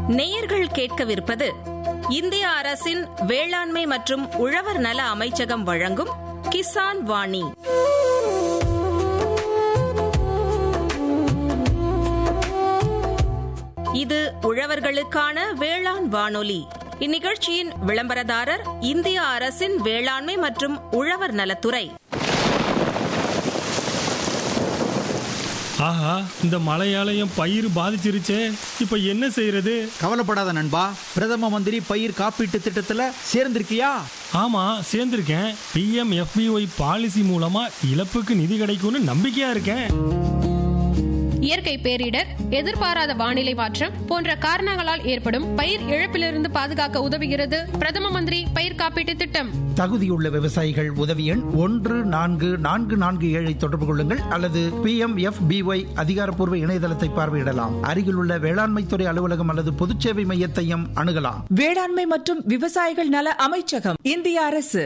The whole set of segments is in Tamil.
நேயர்கள் கேட்கவிருப்பது இந்திய அரசின் வேளாண்மை மற்றும் உழவர் நல அமைச்சகம் வழங்கும் கிசான் வாணி. இது உழவர்களுக்கான வேளாண் வானொலி. இந்நிகழ்ச்சியின் விளம்பரதாரர் இந்திய அரசின் வேளாண்மை மற்றும் உழவர் நலத்துறை. ஆஹா, இந்த மழையாலயம் பயிர் பாதிச்சிருச்சே, இப்ப என்ன செய்யறது? கவலைப்படாத நண்பா, பிரதம மந்திரி பயிர் காப்பீட்டு திட்டத்துல சேர்ந்திருக்கியா? ஆமா, சேர்ந்திருக்கேன். PMFBY பாலிசி மூலமா இழப்புக்கு நிதி கிடைக்கும்னு நம்பிக்கையா இருக்கேன். இயற்கை பேரிடர், எதிர்பாராத வானிலை மாற்றம் போன்ற காரணங்களால் ஏற்படும் பயிர் இழப்பிலிருந்து பாதுகாக்க உதவுகிறது பிரதம மந்திரி பயிர் காப்பீட்டு திட்டம். தகுதியுள்ள விவசாயிகள் உதவி எண் 144447 தொடர்பு கொள்ளுங்கள் அல்லது PMFBY அதிகாரப்பூர்வ இணையதளத்தை பார்வையிடலாம். அருகிலுள்ள வேளாண்மைத்துறை அலுவலகம் அல்லது பொதுச்சேவை மையத்தையும் அணுகலாம். வேளாண்மை மற்றும் விவசாயிகள் நல அமைச்சகம், இந்திய அரசு.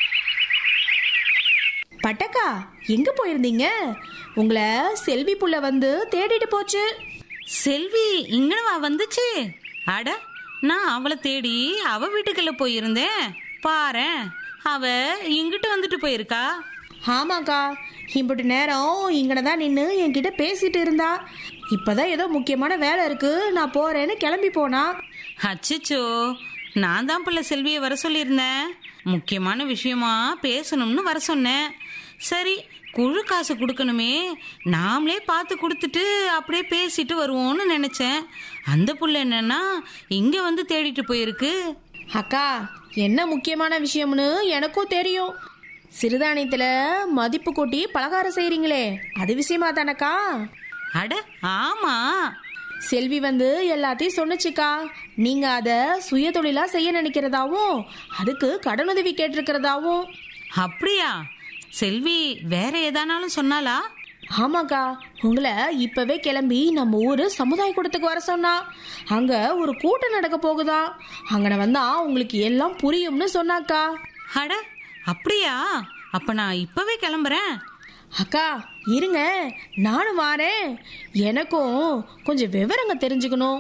பட்டக்கா, எங்க போயிருந்தீங்க? உங்களை செல்வி புள்ள வந்து தேடிட்டு போச்சு. செல்வி இங்கனவா வந்துச்சு? அட, நான் அவளை தேடி அவ வீட்டுக்குள்ள போயிருந்தேன். பாரேன், அவ இங்கிட்டு வந்துட்டு போயிருக்கா. ஆமாக்கா, இம்பட்டு நேரம் இங்கனதான் நின்று என்கிட்ட பேசிட்டு இருந்தா. இப்பதான் ஏதோ முக்கியமான வேலை இருக்கு, நான் போறேன்னு கிளம்பி போனா. அச்சச்சோ, நான் தான் பிள்ளை செல்வியை வர சொல்லியிருந்தேன். முக்கியமான விஷயமா பேசணும்னு வர சொன்னேன். சரி, குழு காசு கொடுக்கணுமே, நாமளே பார்த்து கொடுத்துட்டு அப்படியே பேசிட்டு வருவோம்னு நினைச்சேன். அந்த புள்ள என்னன்னா இங்க வந்து தேடிட்டு போயிருக்கு. அக்கா, என்ன முக்கியமான விஷயம்னு எனக்கும் தெரியும். சிறுதானியத்துல மதிப்பு கூட்டி பலகாரம் செய்றீங்களே, அது விஷயமா தானக்கா? அட ஆமா, செல்வி வந்து எல்லாத்தையும் சொன்னுச்சுக்கா. நீங்க அத சுய தொழிலா செய்ய நினைக்கிறதாவும் அதுக்கு கடனுதவி கேட்டிருக்கிறதாவும். அப்படியா? செல்வி வேற ஏதானாலும் சொன்னாலா? ஆமாக்கா, உங்களை இப்பவே கிளம்பி நம்ம ஊரு சமுதாய கூடத்துக்கு வர சொன்னா. அங்க ஒரு கூட்டம் நடக்க போகுதா, அங்கன வந்தா உங்களுக்கு எல்லாம் புரியும்னு சொன்னாக்கா. அட அப்படியா? அப்ப நான் இப்பவே கிளம்புறேன். அக்கா இருங்க, நானும் வாரேன். எனக்கும் கொஞ்சம் விவரங்க தெரிஞ்சுக்கணும்.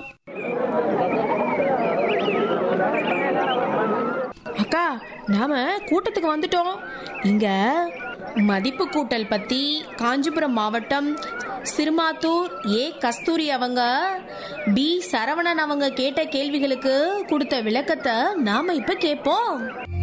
அக்கா, நாம கூட்டத்துக்கு வந்துட்டோம். இங்க மதிப்பு கூட்டல் பத்தி காஞ்சிபுரம் மாவட்டம் சிறுமாத்தூர் கஸ்தூரி அவங்க, B சரவணன் அவங்க கேட்ட கேள்விகளுக்கு கொடுத்த விளக்கத்தை நாம இப்ப கேட்போம்.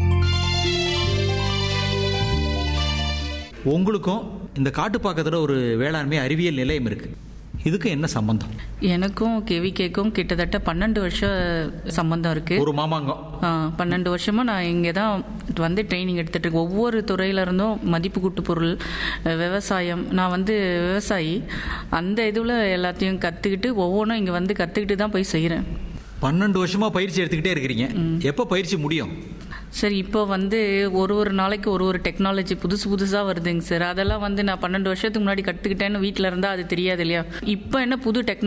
உங்களுக்கும் இந்த காட்டுப்பாக்கத்துல ஒரு வேளாண்மை அறிவியல் நிலையம் இருக்கு, இதுக்கு என்ன சம்பந்தம்? எனக்கும் கேவிகேக்கும் கிட்டத்தட்ட 12 வருஷம் சம்பந்தம் இருக்கு. ஒரு மாமாங்கம். 12 வருஷமா நான் இங்கே தான் வந்து ட்ரைனிங் எடுத்துட்டு இருக்கேன். ஒவ்வொரு துறையில இருந்தும் மதிப்பு கூட்டு பொருள், விவசாயம், நான் வந்து விவசாயி, அந்த இதுல எல்லாத்தையும் கத்துக்கிட்டு ஒவ்வொன்றும் இங்க வந்து கத்துக்கிட்டு தான் போய் செய்யறேன். 12 வருஷமா பயிற்சி எடுத்துக்கிட்டே இருக்கிறீங்க, எப்போ பயிற்சி முடியும்? சரி, இப்போ வந்து ஒரு நாளைக்கு ஒரு டெக்னாலஜி புதுசாக வருதுங்க சார். அதெல்லாம் வந்து நான் 12 வருஷத்துக்கு முன்னாடி கற்றுக்கிட்டேன்னு வீட்டில் இருந்தால் அது தெரியாது இல்லையா. இப்போ என்ன புது டெக்னாலஜி